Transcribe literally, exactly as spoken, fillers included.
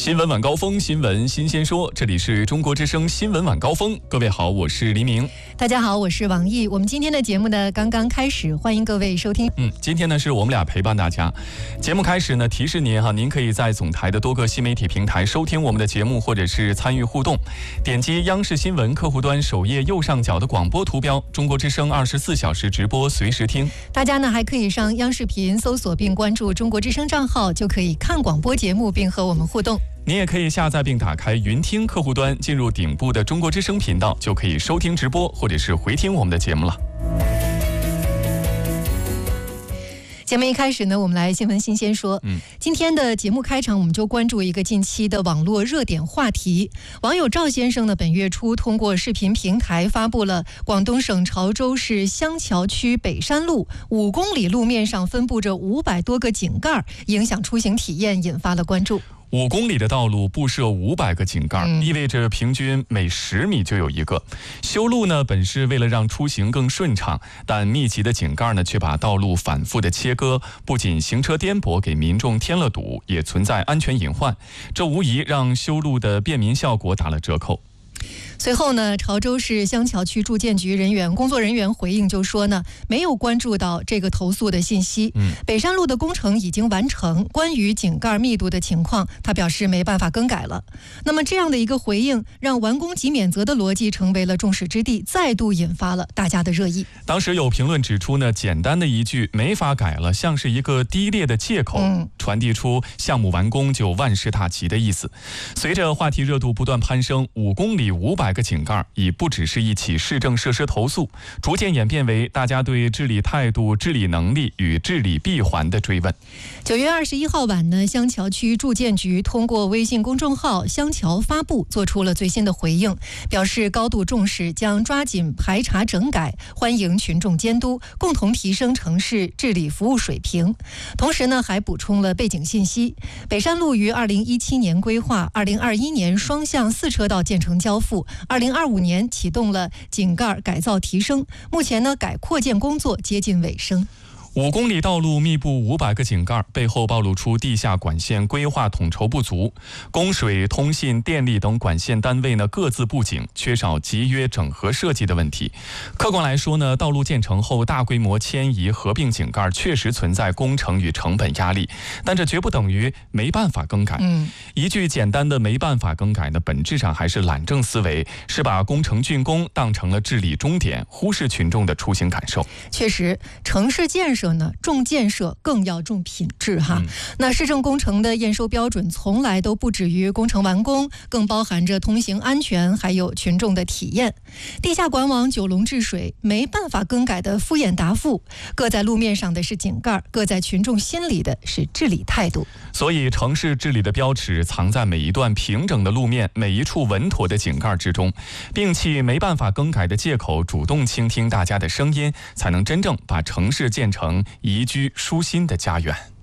新闻晚高峰，新闻新鲜说，这里是中国之声新闻晚高峰。各位好，我是黎明。 大家好，我是王毅。我们今天的节目呢刚刚开始，欢迎各位收听。 嗯，今天呢是我们俩陪伴大家。节目开始呢，提示您哈，您可以在总台的多个新媒体平台收听我们的节目，或者是参与互动。点击央视新闻客户端首页右上角的广播图标，中国之声二十四小时直播，随时听。 大家呢还可以上央视频搜索并关注中国之声账号，就可以看广播节目并和我们互动。 您也可以下载并打开云听客户端，进入顶部的中国之声频道，就可以收听直播或者是回听我们的节目了。 节目一开始呢，我们来新闻新鲜说。嗯，今天的节目开场，我们就关注一个近期的网络热点话题。网友赵先生呢，本月初通过视频平台发布了广东省潮州市香桥区北山路五公里路面上分布着五百多个井盖，影响出行体验，引发了关注。 五公里的道路布设五百个井盖，意味着平均每十米就有一个。修路呢，本是为了让出行更顺畅，但密集的井盖呢，却把道路反复的切割，不仅行车颠簸，给民众添了堵，也存在安全隐患。这无疑让修路的便民效果打了折扣。 随后呢，潮州市香桥区住建局人员工作人员回应就说呢，没有关注到这个投诉的信息。嗯，北山路的工程已经完成，关于井盖密度的情况，他表示没办法更改了。那么这样的一个回应，让完工即免责的逻辑成为了众矢之的，再度引发了大家的热议。 当时有评论指出呢，简单的一句没法改了，像是一个低劣的借口，嗯、传递出项目完工就万事大吉的意思。随着话题热度不断攀升，五公里五百个井盖已不只是一起市政设施投诉，逐渐演变为大家对治理态度、治理能力与治理闭环的追问。 九月二十一号晚呢，香桥区住建局通过微信公众号香桥发布做出了最新的回应，表示高度重视，将抓紧排查整改，欢迎群众监督，共同提升城市治理服务水平。同时呢，还补充了背景信息：北山路于二零一七年规划，二零二一年双向四车道建成交付，二零二五年启动了井盖改造提升，目前呢改扩建工作接近尾声。 五公里道路密布五百个井盖，背后暴露出地下管线规划统筹不足，供水、通信、电力等管线单位呢各自布井，缺少集约整合设计的问题。客观来说呢，道路建成后大规模迁移合并井盖确实存在工程与成本压力，但这绝不等于没办法更改。嗯，一句简单的没办法更改呢，本质上还是懒政思维，是把工程竣工当成了治理终点，忽视群众的出行感受。 确实，城市建设呢，重建设更要重品质哈。嗯、那市政工程的验收标准从来都不止于工程完工，更包含着通行安全，还有群众的体验。地下管网九龙治水，没办法更改的敷衍答复，搁在路面上的是井盖，搁在群众心里的是治理态度。 所以，城市治理的标尺藏在每一段平整的路面，每一处稳妥的井盖之中。摒弃没办法更改的借口，主动倾听大家的声音，才能真正把城市建成宜居舒心的家园。